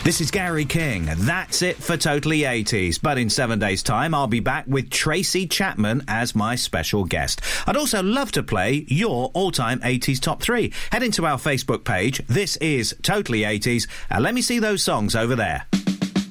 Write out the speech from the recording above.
This is Gary King. That's it for Totally 80s. But in 7 days' time, I'll be back with Tracy Chapman as my special guest. I'd also love to play your all-time 80s top 3. Head into our Facebook page. This is Totally 80s. And let me see those songs over there.